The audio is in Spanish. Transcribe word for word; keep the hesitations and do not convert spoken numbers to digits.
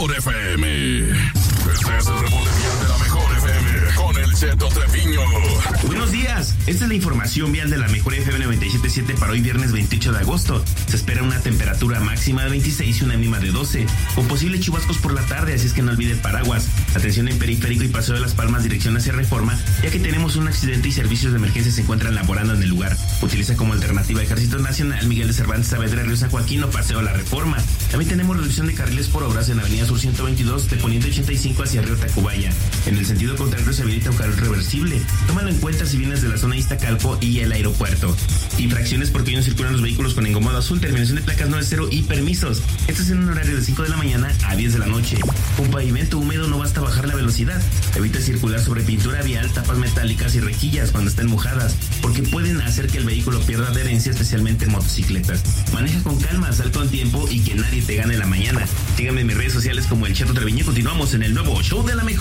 Mejor F M. Este es el reporte vial de la Mejor F M con el Cheto Treviño. Buenos días, esta es la información vial de la Mejor F M noventa y siete punto siete para hoy viernes veintiocho de agosto. Se espera una temperatura máxima de veintiséis y una mínima de doce, con posibles chubascos por la tarde, así es que no olvide paraguas. Atención en Periférico y Paseo de las Palmas, dirección hacia Reforma, ya que tenemos un accidente y servicios de emergencia se encuentran laborando en el lugar. Utiliza como alternativa Ejército Nacional, Miguel de Cervantes Saavedra, Río San Joaquín o Paseo de la Reforma. También tenemos reducción de carriles por obras en Avenida Sur ciento veintidós, de Poniente ochenta y cinco hacia Río Tacubaya. En el sentido contrario se habilita un carril reversible. Tómalo en cuenta si vienes de la zona de Iztacalco y el aeropuerto. Infracciones porque hoy no circulan los vehículos con engomado azul, terminación de placas noventa y permisos. Esto es en un horario de cinco de la mañana a diez de la noche. Un pavimento húmedo no basta bajar la velocidad. Evita circular sobre pintura vial, tapas metálicas y rejillas cuando estén mojadas, porque pueden hacer que el vehículo pierda adherencia, especialmente en motocicletas. Maneja con calma, sal con tiempo y que nadie te gane la mañana. Síganme en mis redes sociales como el Cheto Treviño. Continuamos en el nuevo show de la Mejor.